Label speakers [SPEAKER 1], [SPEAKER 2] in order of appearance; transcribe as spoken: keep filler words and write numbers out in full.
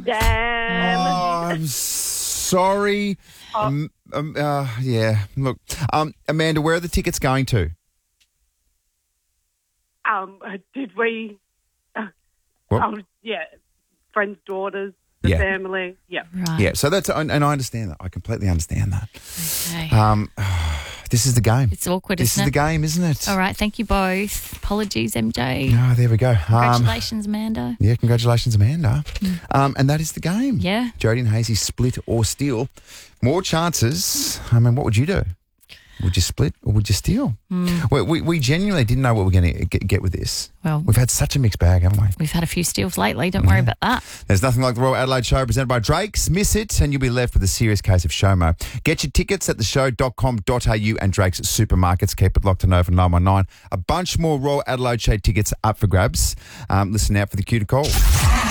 [SPEAKER 1] Damn.
[SPEAKER 2] Oh, I'm sorry.
[SPEAKER 1] Oh.
[SPEAKER 2] Um, um, uh, yeah, look. Um, Amanda, where are the tickets going to?
[SPEAKER 1] Um, did we? Uh,
[SPEAKER 2] What?
[SPEAKER 1] um, yeah, friends' daughters, the
[SPEAKER 2] Yeah.
[SPEAKER 1] family. Yeah.
[SPEAKER 3] Right.
[SPEAKER 2] Yeah, so that's, and I understand that. I completely understand that.
[SPEAKER 3] Okay.
[SPEAKER 2] Um, this is the game.
[SPEAKER 3] It's awkward,
[SPEAKER 2] This is
[SPEAKER 3] isn't
[SPEAKER 2] the
[SPEAKER 3] it?
[SPEAKER 2] game, isn't it?
[SPEAKER 3] All right. Thank you both. Apologies, M J.
[SPEAKER 2] Oh, there we go. Um,
[SPEAKER 3] Congratulations, Amanda.
[SPEAKER 2] yeah, congratulations, Amanda. Um, and that is the game.
[SPEAKER 3] Yeah.
[SPEAKER 2] Jodie and Hazy, split or steal. More chances. I mean, what would you do? Would you split or would you steal?
[SPEAKER 3] Mm.
[SPEAKER 2] We, we, we genuinely didn't know what we we're going to get, get with this.
[SPEAKER 3] Well,
[SPEAKER 2] We've had such a mixed bag, haven't we?
[SPEAKER 3] we've had a few steals lately. Don't worry about that.
[SPEAKER 2] There's nothing like the Royal Adelaide Show presented by Drake's. Miss it and you'll be left with a serious case of showmo. Get your tickets at the show dot com dot a u and Drake's supermarkets. Keep it locked to Nova nine one nine. A bunch more Royal Adelaide Show tickets up for grabs. Um, listen out for the cue to call.